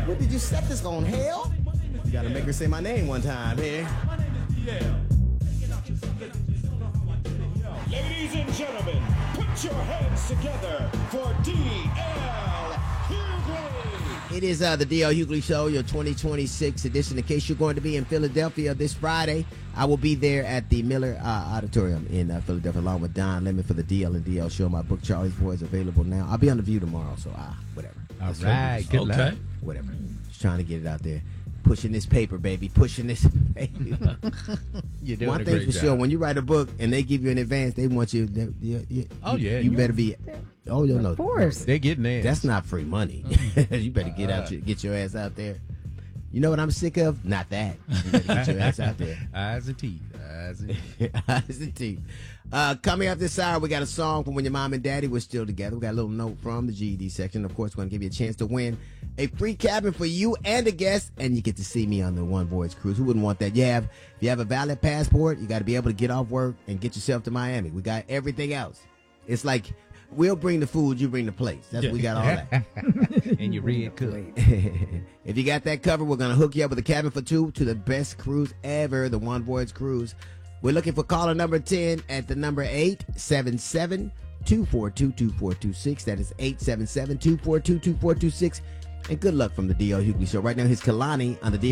What did you set this on, hell? You gotta make her say my name one time here. Ladies and gentlemen, put your hands together for D.L. Hughley. It is the D.L. Hughley Show, your 2026 edition. In case you're going to be in Philadelphia this Friday, I will be there at the Miller Auditorium in Philadelphia along with Don Lemon for the DL and DL Show. My book, Charlie's Boy, is available now. I'll be on The View tomorrow, so whatever. All right, good luck. Whatever. Just trying to get it out there. Pushing this paper, baby. Pushing this paper. You're doing One a thing great for job. sure, when you write a book and they give you an advance, they want you. You better be. Oh, you know. Of course. They're getting there. That's not free money. You better get your ass out there. You know what I'm sick of? Not that. You better get your ass out there. Eyes and teeth. Eyes and teeth. Eyes and teeth. Coming up this hour, we got a song from when your mom and daddy were still together. We got a little note from the GED section. Of course, we're going to give you a chance to win a free cabin for you and a guest, and you get to see me on the One Voyage cruise. Who wouldn't want that? If you have a valid passport, you got to be able to get off work and get yourself to Miami. We got everything else. It's like we'll bring the food, you bring the plates. That's what we got all that. And your red cup. If you got that covered, we're going to hook you up with a cabin for two to the best cruise ever, the One Voyage cruise. We're looking for caller number 10 at the number 877-242-2426. That is 877-242-2426. And good luck from the D.L. Hughley Show. Right now, here's Kalani on the D.L.